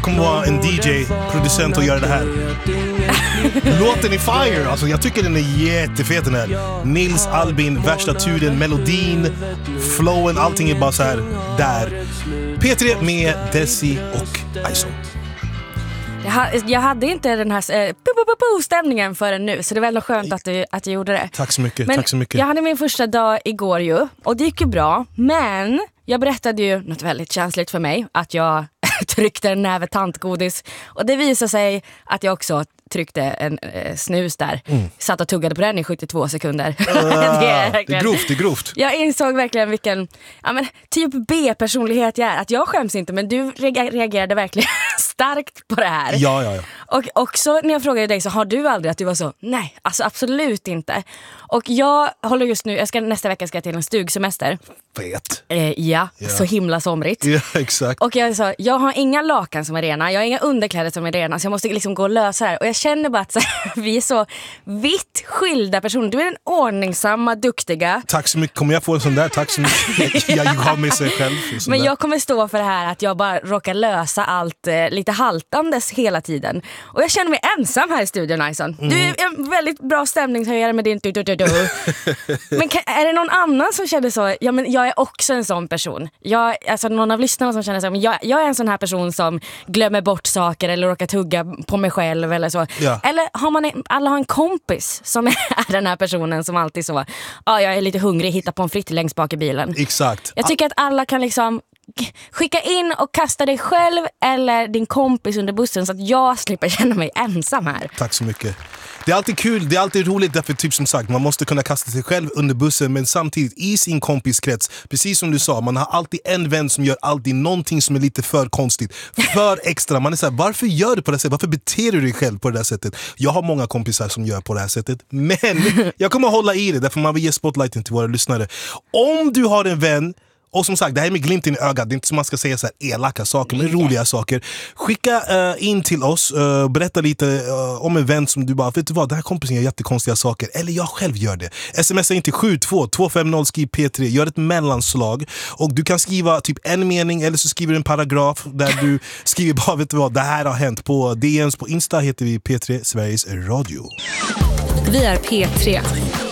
kommer vara en DJ, producent och göra det här. Låten är fire, alltså jag tycker den är jättefet den här. Nils, Albin, värsta turen, melodin, flowen, allting är bara så här där. P3 med Desi och Ison. Jag hade inte den här stämningen förrän nu, så det är väldigt skönt att du gjorde det. Tack så mycket, men tack så mycket. Jag hade min första dag igår ju, och det gick ju bra, men jag berättade ju något väldigt känsligt för mig, att jag tryckte en näve tantgodis, och det visade sig att jag också tryckte en snus där. Satt och tuggade på den i 72 sekunder. Det är grovt. Jag insåg verkligen vilken typ B-personlighet jag är. Att jag skäms inte, men du reagerade verkligen starkt på det här. Ja. Och också när jag frågade dig, så har du aldrig att du var så, nej, alltså absolut inte. Och jag håller just nu, nästa vecka ska jag till en stugsemester. Vet. Ja, så himla somrigt. Ja, exakt. Och jag sa, jag har inga lakan som är rena, jag har inga underkläder som är rena, så jag måste liksom gå och lösa det här. Och jag känner bara att vi är så vitt skilda personer. Du är den ordningsamma, duktiga. Tack så mycket, kommer jag få en sån där? Tack så mycket. Jag gav mig sig själv. Men jag kommer stå för det här att jag bara råkar lösa allt lite haltandes hela tiden. Och jag känner mig ensam här i studion, Ison. Du är en väldigt bra stämningshöjare med din Men är det någon annan som känner så? Ja, men jag är också en sån person. Alltså någon av lyssnarna som känner så, men jag är en sån här person som glömmer bort saker eller råkar tugga på mig själv eller så. Ja. Eller alla har en kompis som är den här personen som alltid så, jag är lite hungrig, hitta på en fritt längst bak i bilen. Exakt. Jag tycker att alla kan liksom skicka in och kasta dig själv eller din kompis under bussen, så att jag slipper känna mig ensam här. Tack så mycket. Det är alltid kul, det är alltid roligt, därför typ som sagt, man måste kunna kasta sig själv under bussen, men samtidigt i sin kompiskrets, precis som du sa, man har alltid en vän som gör alltid någonting som är lite för konstigt, för extra. Man är så här, varför gör du på det här sättet? Varför beter du dig själv på det här sättet? Jag har många kompisar som gör på det här sättet, men jag kommer hålla i det, därför man vill ge spotlighten till våra lyssnare. Om du har en vän, och som sagt, det här är med glimten i ögat. Det är inte som man ska säga så här elaka saker, men roliga saker. Skicka in till oss, berätta lite om en vän som du bara, vet du vad, den här kompisen gör jättekonstiga saker. Eller jag själv gör det. Smsa in till 72250, skriv P3, gör ett mellanslag. Och du kan skriva typ en mening, eller så skriver du en paragraf där du skriver bara, vet du vad, det här har hänt. På DMs på Insta heter vi P3 Sveriges Radio. Vi är P3.